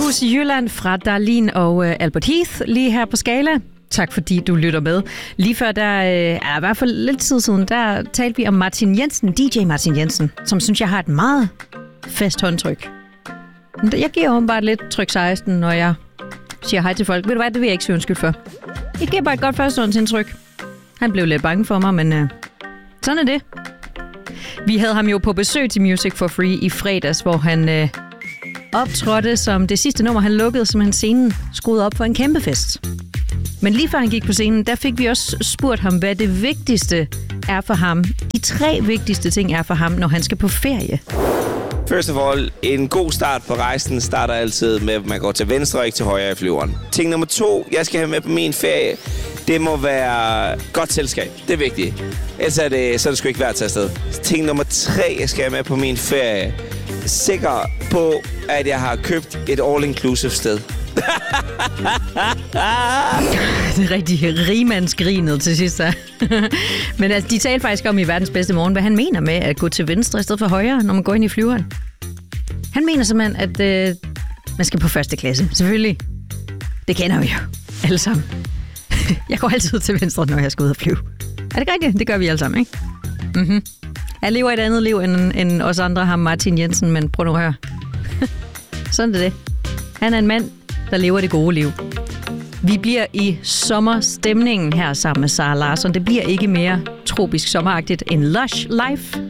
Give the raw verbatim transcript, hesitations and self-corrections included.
Aarhus i Jylland fra Darlene og Albert Heath lige her på Skala. Tak fordi du lytter med. Lige før, der er i hvert fald lidt tid siden, der talte vi om Martin Jensen, D J Martin Jensen, som synes, jeg har et meget fast håndtryk. Jeg giver åbenbart lidt tryk seksten, når jeg siger hej til folk. Ved du hvad, det vil jeg ikke sige undskyld for. Jeg giver bare et godt førstehåndsindtryk. Han blev lidt bange for mig, men øh, sådan er det. Vi havde ham jo på besøg til Music for Free i fredags, hvor han øh, optrådte som det sidste nummer, han lukkede, som han scenen skruede op for en kæmpe fest. Men lige før han gik på scenen, der fik vi også spurgt ham, hvad det vigtigste er for ham. De tre vigtigste ting er for ham, når han skal på ferie. First of all, en god start på rejsen starter altid med, at man går til venstre og ikke til højre i flyveren. Ting nummer to, jeg skal have med på min ferie, det må være godt selskab. Det er vigtigt. Ellers er det, så er det sgu ikke værd at tage afsted. Ting nummer tre, jeg skal have med på min ferie. Sikker på, at jeg har købt et all-inclusive sted. Det er rigtig rimandsgrinet til sidst her. Men altså, de talte faktisk om i verdens bedste morgen, hvad han mener med at gå til venstre i stedet for højre, når man går ind i flyveren. Han mener simpelthen, at øh, man skal på første klasse. Selvfølgelig. Det kender vi jo alle sammen. Jeg går altid til venstre, når jeg skal ud og flyve. Er det rigtigt? Det gør vi alle sammen, ikke? Mm-hmm. Jeg lever et andet liv, end, end os andre har Martin Jensen, men prøv nu at høre. Sådan er det. Han er en mand, der lever det gode liv. Vi bliver i sommerstemningen her sammen med Sara Larsson. Det bliver ikke mere tropisk sommeragtigt end Lush Life